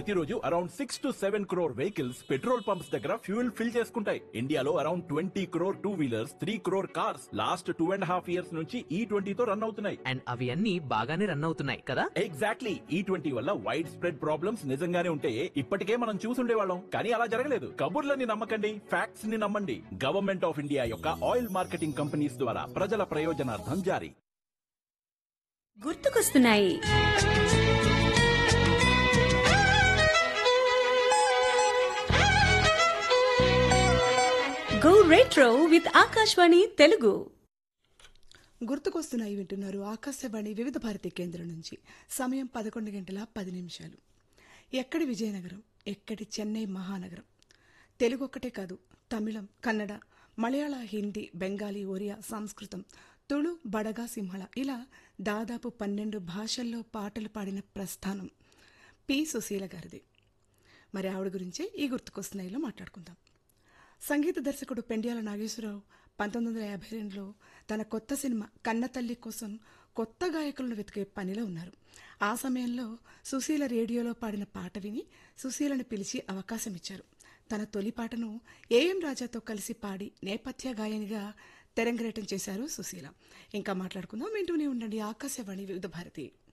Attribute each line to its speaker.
Speaker 1: ప్రతిరోజు around 6 to 7 crore vehicles petrol pumps దగ్గర fuel fill చేసుకుంటాయి. ఇండియాలో around 20 crore 2-wheelers, 3 crore cars last 2.5 years నుంచి E20 తో రన్ అవుతున్నాయి.
Speaker 2: అండ్ అవి అన్ని బాగానే రన్ అవుతున్నాయి కదా.
Speaker 1: ఎగ్జాక్ట్లీ. E20 వల్ల వైడ్ స్ప్రెడ్ ప్రాబ్లమ్స్ నిజంగానే ఉంటే ఇప్పటికే మనం చూసుండేవాళ్ళం. కానీ అలా జరగలేదు. కబుర్లని నమ్మకండి, ఫ్యాక్ట్స్ ని నమ్మండి. గవర్నమెంట్ ఆఫ్ ఇండియా యొక్క ఆయిల్ మార్కెటింగ్ కంపెనీస్ ద్వారా ప్రజల ప్రయోజనార్థం జారీ.
Speaker 3: గుర్తుకొస్తున్నాయి. Go retro with Akashvani Telugu.
Speaker 4: గుర్తుకొస్తున్నాయి వింటున్నారు ఆకాశవాణి వివిధ భారతి కేంద్రం నుంచి. సమయం 11:10. ఎక్కడి విజయనగరం, ఎక్కడి చెన్నై మహానగరం. తెలుగు ఒక్కటే కాదు, తమిళం, కన్నడ, మలయాళ, హిందీ, బెంగాలీ, ఒరియా, సంస్కృతం, తుళు, బడగా, సింహళ ఇలా దాదాపు 12 భాషల్లో పాటలు పాడిన ప్రస్థానం పి. సుశీల గారిది. మరి ఆవిడ గురించే ఈ గుర్తుకొస్తున్నాయిలో మాట్లాడుకుందాం. సంగీత దర్శకుడు పెండ్యాల నాగేశ్వరరావు 1952లో తన కొత్త సినిమా కన్నతల్లి కోసం కొత్త గాయకులను వెతికే పనిలో ఉన్నారు. ఆ సమయంలో సుశీల రేడియోలో పాడిన పాట విని సుశీలను పిలిచి అవకాశం ఇచ్చారు. తన తొలి పాటను ఏఎం రాజాతో కలిసి పాడి నేపథ్య గాయనిగా తెరంగేటం చేశారు సుశీల. ఇంకా మాట్లాడుకుందాం, వింటూనే ఉండండి ఆకాశవాణి వివిధ భారతి.